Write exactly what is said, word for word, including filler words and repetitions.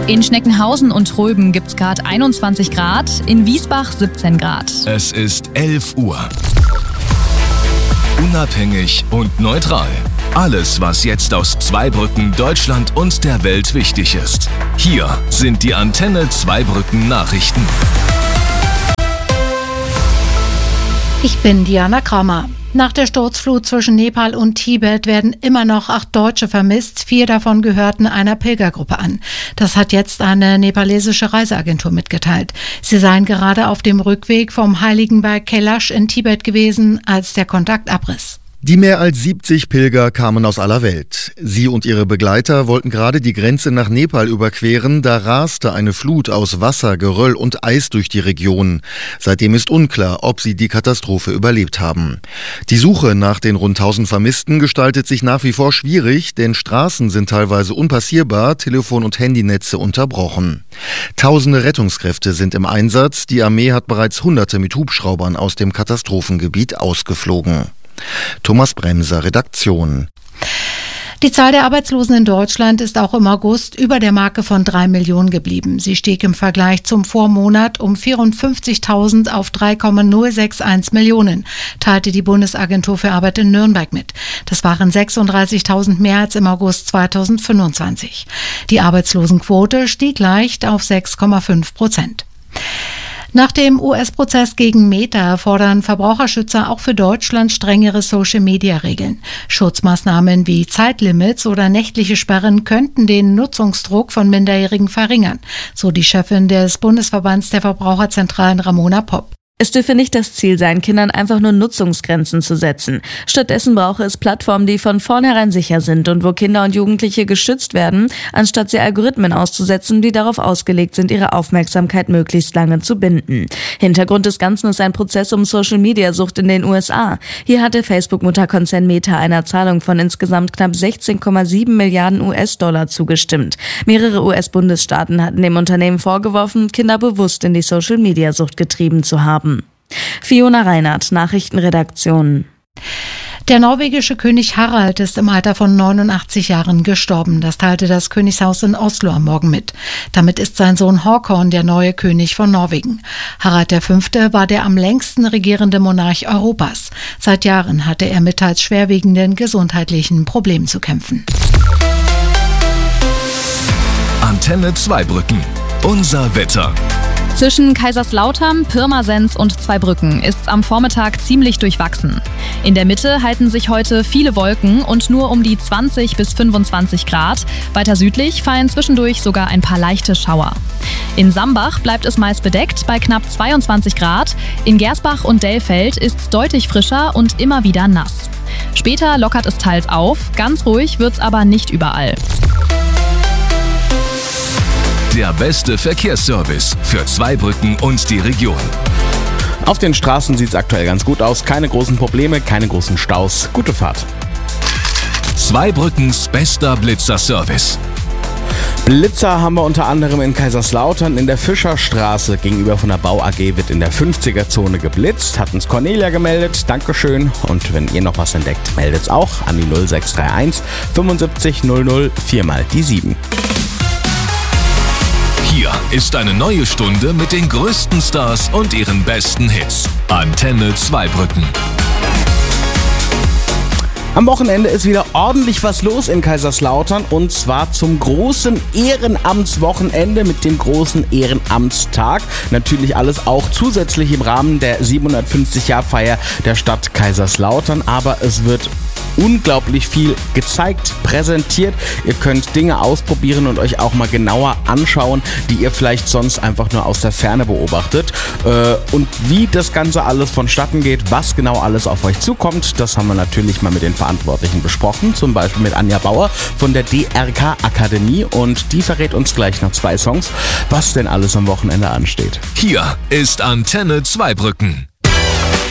In Schneckenhausen und Tröben gibt es gerade einundzwanzig Grad, in Wiesbach siebzehn Grad. Es ist elf Uhr. Unabhängig und neutral. Alles, was jetzt aus Zweibrücken, Deutschland und der Welt wichtig ist. Hier sind die Antenne Zweibrücken Nachrichten. Ich bin Diana Kramer. Nach der Sturzflut zwischen Nepal und Tibet werden immer noch acht Deutsche vermisst. Vier davon gehörten einer Pilgergruppe an. Das hat jetzt eine nepalesische Reiseagentur mitgeteilt. Sie seien gerade auf dem Rückweg vom Heiligen Berg Kailash in Tibet gewesen, als der Kontakt abriss. Die mehr als siebzig Pilger kamen aus aller Welt. Sie und ihre Begleiter wollten gerade die Grenze nach Nepal überqueren, da raste eine Flut aus Wasser, Geröll und Eis durch die Region. Seitdem ist unklar, ob sie die Katastrophe überlebt haben. Die Suche nach den rund tausend Vermissten gestaltet sich nach wie vor schwierig, denn Straßen sind teilweise unpassierbar, Telefon- und Handynetze unterbrochen. Tausende Rettungskräfte sind im Einsatz, die Armee hat bereits Hunderte mit Hubschraubern aus dem Katastrophengebiet ausgeflogen. Thomas Bremser, Redaktion. Die Zahl der Arbeitslosen in Deutschland ist auch im August über der Marke von drei Millionen geblieben. Sie stieg im Vergleich zum Vormonat um vierundfünfzigtausend auf drei Komma null sechs eins Millionen, teilte die Bundesagentur für Arbeit in Nürnberg mit. Das waren sechsunddreißigtausend mehr als im August zweitausendfünfundzwanzig. Die Arbeitslosenquote stieg leicht auf sechs Komma fünf Prozent. Nach dem U S-Prozess gegen Meta fordern Verbraucherschützer auch für Deutschland strengere Social-Media-Regeln. Schutzmaßnahmen wie Zeitlimits oder nächtliche Sperren könnten den Nutzungsdruck von Minderjährigen verringern, so die Chefin des Bundesverbands der Verbraucherzentralen Ramona Popp. Es dürfe nicht das Ziel sein, Kindern einfach nur Nutzungsgrenzen zu setzen. Stattdessen brauche es Plattformen, die von vornherein sicher sind und wo Kinder und Jugendliche geschützt werden, anstatt sie Algorithmen auszusetzen, die darauf ausgelegt sind, ihre Aufmerksamkeit möglichst lange zu binden. Hintergrund des Ganzen ist ein Prozess um Social-Media-Sucht in den U S A. Hier hat der Facebook-Mutterkonzern Meta einer Zahlung von insgesamt knapp sechzehn Komma sieben Milliarden U S-Dollar zugestimmt. Mehrere U S-Bundesstaaten hatten dem Unternehmen vorgeworfen, Kinder bewusst in die Social-Media-Sucht getrieben zu haben. Fiona Reinhardt, Nachrichtenredaktion. Der norwegische König Harald ist im Alter von neunundachtzig Jahren gestorben. Das teilte das Königshaus in Oslo am Morgen mit. Damit ist sein Sohn Håkon der neue König von Norwegen. Harald der Fünfte war der am längsten regierende Monarch Europas. Seit Jahren hatte er mit teils schwerwiegenden gesundheitlichen Problemen zu kämpfen. Antenne Zweibrücken. Unser Wetter. Zwischen Kaiserslautern, Pirmasens und Zweibrücken ist es am Vormittag ziemlich durchwachsen. In der Mitte halten sich heute viele Wolken und nur um die zwanzig bis fünfundzwanzig Grad. Weiter südlich fallen zwischendurch sogar ein paar leichte Schauer. In Sambach bleibt es meist bedeckt bei knapp zweiundzwanzig Grad. In Gersbach und Dellfeld ist es deutlich frischer und immer wieder nass. Später lockert es teils auf, ganz ruhig wird es aber nicht überall. Der beste Verkehrsservice für Zweibrücken und die Region. Auf den Straßen sieht es aktuell ganz gut aus. Keine großen Probleme, keine großen Staus. Gute Fahrt. Zweibrückens bester Blitzer-Service. Blitzer haben wir unter anderem in Kaiserslautern in der Fischerstraße gegenüber von der Bau A G wird in der fünfziger-Zone geblitzt. Hat uns Cornelia gemeldet. Dankeschön. Und wenn ihr noch was entdeckt, meldet's auch an die null sechs drei eins fünfundsiebzig null null vier mal die sieben. Hier ist eine neue Stunde mit den größten Stars und ihren besten Hits. Antenne Zweibrücken. Am Wochenende ist wieder ordentlich was los in Kaiserslautern und zwar zum großen Ehrenamtswochenende mit dem großen Ehrenamtstag. Natürlich alles auch zusätzlich im Rahmen der siebenhundertfünfzig-Jahr-Feier der Stadt Kaiserslautern, aber es wird unglaublich viel gezeigt, präsentiert. Ihr könnt Dinge ausprobieren und euch auch mal genauer anschauen, die ihr vielleicht sonst einfach nur aus der Ferne beobachtet. Und wie das Ganze alles vonstatten geht, was genau alles auf euch zukommt, das haben wir natürlich mal mit den Verantwortlichen besprochen. Zum Beispiel mit Anja Bauer von der D R K-Akademie und die verrät uns gleich nach zwei Songs, was denn alles am Wochenende ansteht. Hier ist Antenne Zweibrücken.